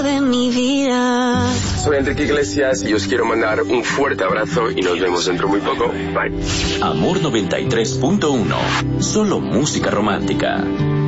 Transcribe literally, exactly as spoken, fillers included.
de mi vida. Soy Enrique Iglesias y os quiero mandar un fuerte abrazo y nos vemos dentro muy poco. Bye. Amor noventa y tres punto uno. Solo música romántica.